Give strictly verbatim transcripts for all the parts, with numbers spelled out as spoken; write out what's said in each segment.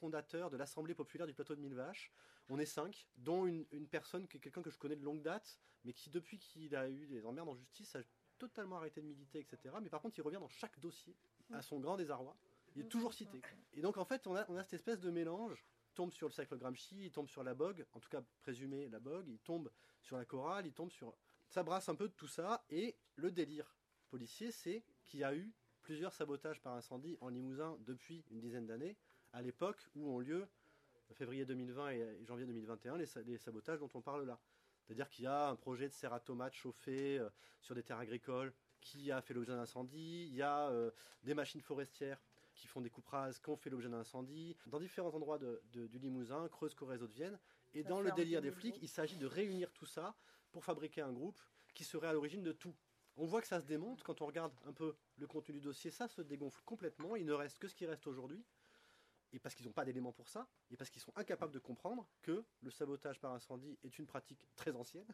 fondateurs de l'Assemblée populaire du plateau de Millevaches. On est cinq, dont une, une personne, qui est quelqu'un que je connais de longue date, mais qui, depuis qu'il a eu des emmerdes en justice, a totalement arrêté de militer, et cetera. Mais par contre, il revient dans chaque dossier, à son grand désarroi. Il est toujours cité, quoi. Et donc, en fait, on a, on a cette espèce de mélange. Il tombe sur le cercle Gramsci, il tombe sur la Bogue, en tout cas présumé la Bogue, il tombe sur la chorale, il tombe sur... Ça brasse un peu de tout ça, et le délire policier, c'est qu'il y a eu plusieurs sabotages par incendie en Limousin depuis une dizaine d'années, à l'époque où ont lieu, février deux mille vingt et janvier deux mille vingt et un, les, les sabotages dont on parle là. C'est-à-dire qu'il y a un projet de serre à tomates chauffé euh, sur des terres agricoles qui a fait l'objet d'un incendie, il y a euh, des machines forestières qui font des coupes rases, qui ont fait l'objet d'un incendie, dans différents endroits de, de, du Limousin, Creuse, Corrèze, Haute-Vienne. Et ça dans le délire des flics, il s'agit de réunir tout ça pour fabriquer un groupe qui serait à l'origine de tout. On voit que ça se démonte quand on regarde un peu le contenu du dossier, ça se dégonfle complètement, il ne reste que ce qui reste aujourd'hui, et parce qu'ils n'ont pas d'éléments pour ça, et parce qu'ils sont incapables de comprendre que le sabotage par incendie est une pratique très ancienne,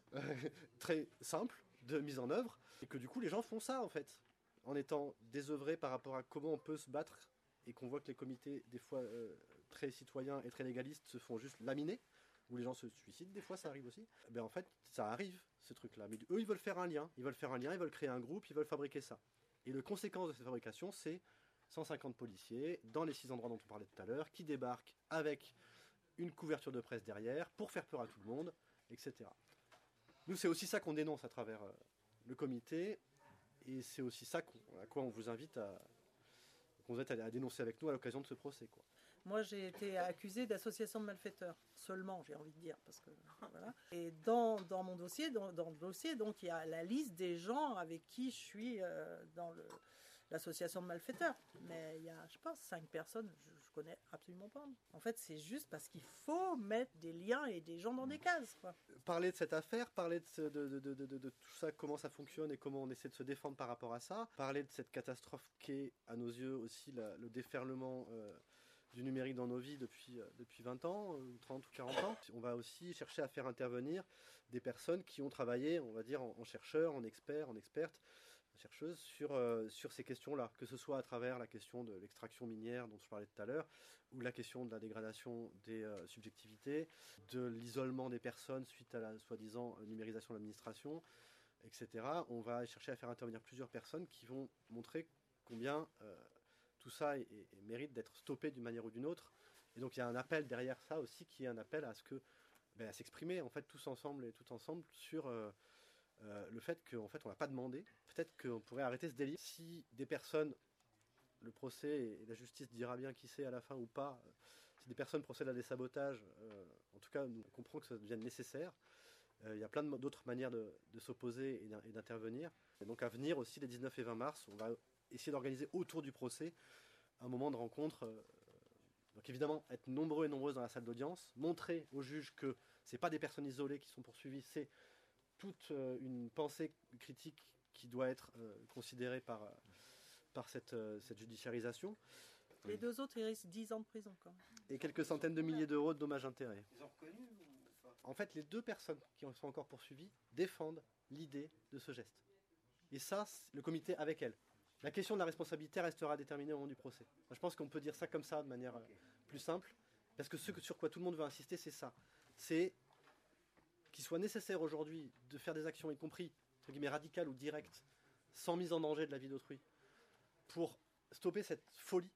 très simple de mise en œuvre, et que du coup les gens font ça en fait, en étant désœuvrés par rapport à comment on peut se battre, et qu'on voit que les comités, des fois euh, très citoyens et très légalistes, se font juste laminer, où les gens se suicident, des fois ça arrive aussi, ben en fait ça arrive ce truc là, mais eux ils veulent faire un lien, ils veulent faire un lien, ils veulent créer un groupe, ils veulent fabriquer ça. Et la conséquence de cette fabrication, c'est cent cinquante policiers dans les six endroits dont on parlait tout à l'heure, qui débarquent avec une couverture de presse derrière, pour faire peur à tout le monde, et cetera. Nous c'est aussi ça qu'on dénonce à travers euh, le comité, et c'est aussi ça qu'on, à quoi on vous invite à, qu'on vous invite à, à dénoncer avec nous à l'occasion de ce procès, quoi. Moi, j'ai été accusée d'association de malfaiteurs, seulement, j'ai envie de dire, parce que voilà. Et dans, dans mon dossier, dans, dans le dossier, donc il y a la liste des gens avec qui je suis euh, dans le, l'association de malfaiteurs. Mais il y a, je sais pas, cinq personnes, je, je connais absolument pas. En fait, c'est juste parce qu'il faut mettre des liens et des gens dans des cases, quoi. Parler de cette affaire, parler de, ce, de, de, de, de, de tout ça, comment ça fonctionne et comment on essaie de se défendre par rapport à ça, parler de cette catastrophe qu'est, à nos yeux, aussi la, le déferlement euh, du numérique dans nos vies depuis, euh, depuis vingt ans, ou trente ou quarante ans. On va aussi chercher à faire intervenir des personnes qui ont travaillé, on va dire, en, en chercheurs, en experts, en expertes, chercheuses, sur, euh, sur ces questions-là, que ce soit à travers la question de l'extraction minière dont je parlais tout à l'heure, ou la question de la dégradation des euh, subjectivités, de l'isolement des personnes suite à la soi-disant numérisation de l'administration, et cetera. On va chercher à faire intervenir plusieurs personnes qui vont montrer combien euh, tout ça est, est, est mérite d'être stoppé d'une manière ou d'une autre. Et donc il y a un appel derrière ça aussi, qui est un appel à ce que, ben, à s'exprimer en fait tous ensemble et tout ensemble sur euh, euh, le fait qu'en fait on l'a pas demandé. Peut-être qu'on pourrait arrêter ce délire si des personnes, le procès et la justice dira bien qui c'est à la fin ou pas, euh, si des personnes procèdent à des sabotages, euh, en tout cas nous comprenons que ça devienne nécessaire. Il euh, y a plein de, d'autres manières de, de s'opposer et d'intervenir. Et donc à venir aussi les dix-neuf et vingt mars, on va essayer d'organiser autour du procès un moment de rencontre. Euh, donc évidemment, être nombreux et nombreuses dans la salle d'audience, montrer aux juges que ce n'est pas des personnes isolées qui sont poursuivies, c'est toute euh, une pensée critique qui doit être euh, considérée par, euh, par cette, euh, cette judiciarisation. Les oui. deux autres, ils risquent dix ans de prison quand même. Et quelques centaines de milliers d'euros de dommages-intérêts. Ils ont reconnu ou pas ? En fait, les deux personnes qui sont encore poursuivies défendent l'idée de ce geste. Et ça, le comité avec elles. La question de la responsabilité restera déterminée au moment du procès. Je pense qu'on peut dire ça comme ça, de manière okay. plus simple, parce que ce sur quoi tout le monde veut insister, c'est ça. C'est qu'il soit nécessaire aujourd'hui de faire des actions, y compris, entre guillemets, radicales ou directes, sans mise en danger de la vie d'autrui, pour stopper cette folie.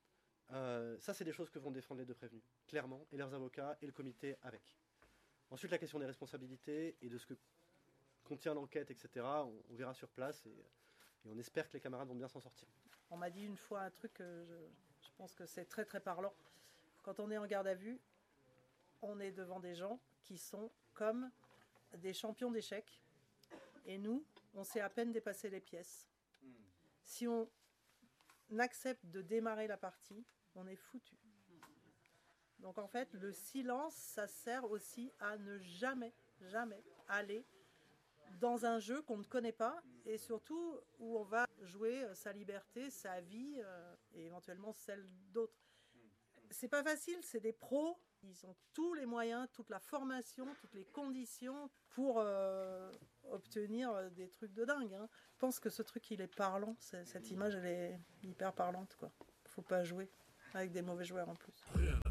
Euh, ça, c'est des choses que vont défendre les deux prévenus, clairement, et leurs avocats, et le comité avec. Ensuite, la question des responsabilités et de ce que contient l'enquête, et cetera, on, on verra sur place, et, et on espère que les camarades vont bien s'en sortir. On m'a dit une fois un truc, euh, je, je pense que c'est très très parlant. Quand on est en garde à vue, on est devant des gens qui sont comme des champions d'échecs, et nous, on sait à peine dépasser les pièces. Mm. Si on accepte de démarrer la partie, on est foutu. Donc en fait, le silence, ça sert aussi à ne jamais, jamais aller dans un jeu qu'on ne connaît pas, et surtout où on va jouer sa liberté, sa vie, euh, et éventuellement celle d'autres. C'est pas facile, c'est des pros, ils ont tous les moyens, toute la formation, toutes les conditions pour euh, obtenir des trucs de dingue. Hein. Je pense que ce truc, il est parlant, cette image, elle est hyper parlante, quoi. Faut pas jouer avec des mauvais joueurs en plus.